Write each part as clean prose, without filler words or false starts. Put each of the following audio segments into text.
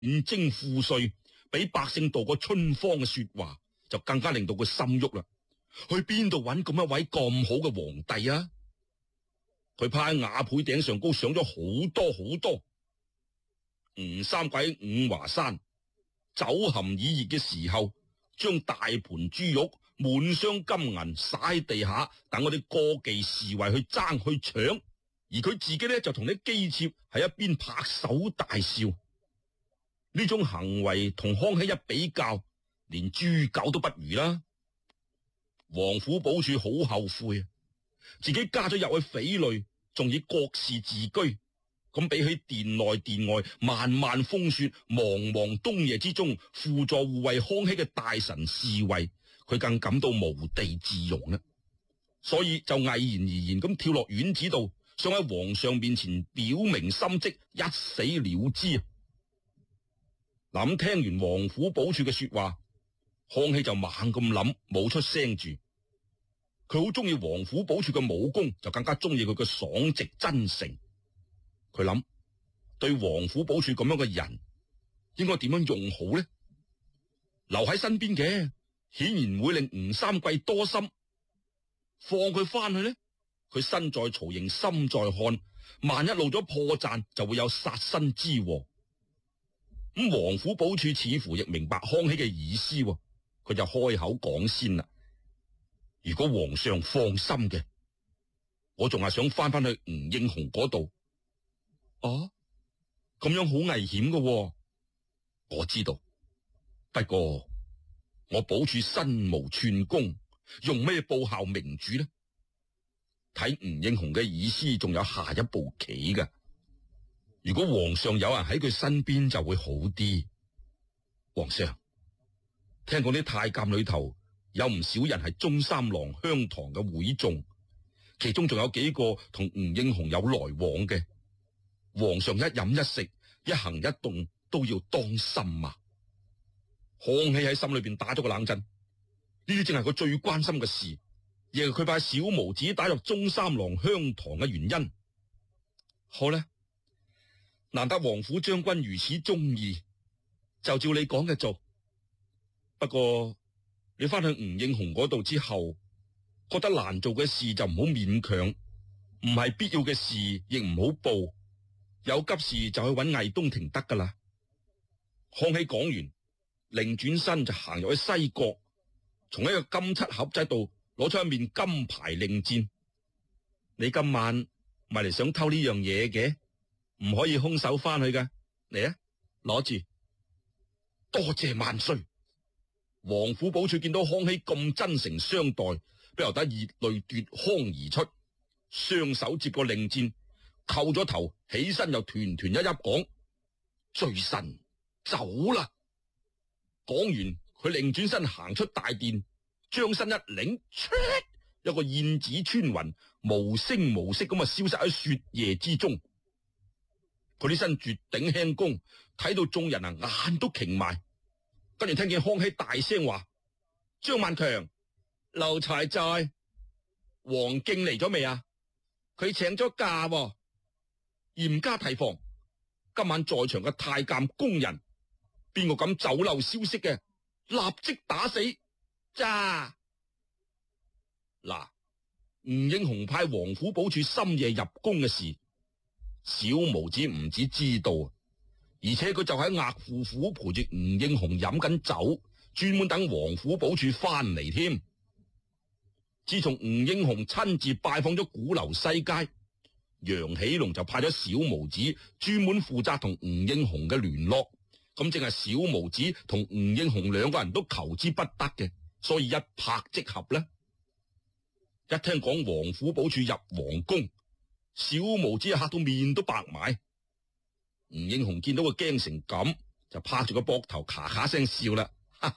五征賦稅，俾百姓度過春荒嘅說話，就更加令到佢心喐啦。去邊度揾咁一位咁好嘅皇帝啊？佢趴喺瓦倍頂上高想咗好多好多。吳三桂喺五華山酒酣耳熱嘅時候，將大盤豬肉滿箱金銀灑喺地下，等我哋過繼侍衛去爭去搶，而佢自己咧就同啲姬妾喺一邊拍手大笑。呢種行為同康熙一比較，連豬狗都不如啦。王府保處好後悔啊，自己加咗入去匪類，仲以國士自居，咁比起殿內殿外漫漫風雪、茫茫冬夜之中輔助護衛康熙嘅大臣侍衛，佢更感到無地自容啦。所以就毅然而然咁跳落院子度，想喺皇上面前表明心跡，一死了之啊！嗱，咁聽完王府保處嘅說話，康熙就猛咁諗，冇出聲住。佢好中意王府保處嘅武功，就更加中意佢嘅爽直真誠。佢諗，對王府保處咁樣嘅人，應該點樣用好呢？留喺身邊嘅，顯然會令吳三桂多心；放佢翻去呢，佢身在曹營心在漢，萬一露咗破綻，就會有殺身之禍。咁王府保處似乎亦明白康熙嘅意思，佢就開口講先啦。如果皇上放心嘅，我仲係想翻去吳應鴻嗰度。哦，咁樣好危險嘅。我知道，不過我保處身無寸功，用咩報效明主呢？睇吳應鴻嘅意思，仲有下一步棋㗎。如果皇上有人喺佢身邊，就會好啲。皇上，聽講啲太監裏頭有唔少人係中三郎香堂嘅會眾，其中仲有幾個同吳應鴻有來往嘅。皇上一飲一食、一行一動都要當心啊！康熙喺心裏邊打咗個冷震，呢啲正係佢最關心嘅事，亦係佢把小毛子打入中三郎香堂嘅原因。好啦，難得王府將軍如此中意，就照你講嘅做。不過你翻去吳應鴻嗰度之後，覺得難做嘅事就唔好勉強，唔係必要嘅事亦唔好報，有急事就去揾魏東庭得噶啦。康熙講完，擰轉身就行入去西閣，從一個金漆盒仔度攞出一面金牌令箭。你今晚咪嚟想偷呢樣嘢嘅？唔可以空手翻去噶，嚟啊，攞住。多謝萬歲。王府保處見到康熙咁真誠相待，不由得熱淚奪眶而出，雙手接過令箭，叩咗頭，起身又團團一泣講：罪臣走啦！講完，佢擰轉身行出大殿，將身一擰，一個燕子穿雲，無聲無息咁啊消失喺雪夜之中。佢呢身絕頂輕功，睇到眾人啊眼都擎埋。跟住聽見康熙大聲話：張萬強，奴才在。王敬嚟咗未啊？佢請咗假喎。嚴加提防，今晚在場嘅太監工人，邊個敢走漏消息嘅，立即打死。咋嗱？吳應鴻派王府保處深夜入宮嘅事，小毛子唔止知道，而且佢就喺額父府陪住吳應鴻飲緊酒，專門等王府保處翻嚟添。自從吳應鴻親自拜訪咗鼓樓西街，楊喜龍就派咗小毛子專門負責同吳應鴻嘅聯絡。咁正係小毛子同吳應鴻兩個人都求之不得嘅，所以一拍即合呢。一聽講王府保處入皇宮，小毛子嚇到面都白埋。吳應鴻見到佢驚成咁，就拍住個膊頭咔咔聲笑啦。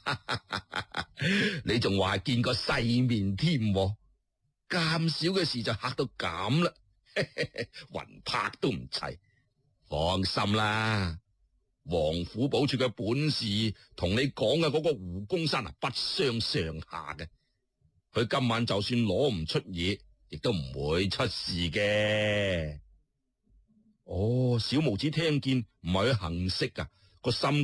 你仲話見過世面添，咁少嘅事就嚇到咁啦，魂魄都唔齊。放心啦，王府保處嘅本事同你講嘅嗰個胡公山不相上下嘅。佢今晚就算攞唔出嘢，亦都唔會出事嘅。哦，小毛子聽見唔係佢行色啊， 個心